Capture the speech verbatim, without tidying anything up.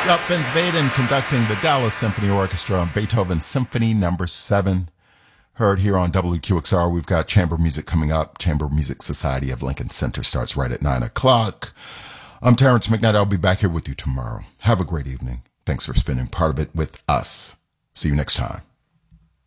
Up Vince Vaden conducting the Dallas Symphony Orchestra on Beethoven's Symphony Number Seven. Heard here on W Q X R. We've got chamber music coming up. Chamber Music Society of Lincoln Center starts right at nine o'clock. I'm Terrence McKnight. I'll be back here with you tomorrow. Have a great evening. Thanks for spending part of it with us. See you next time.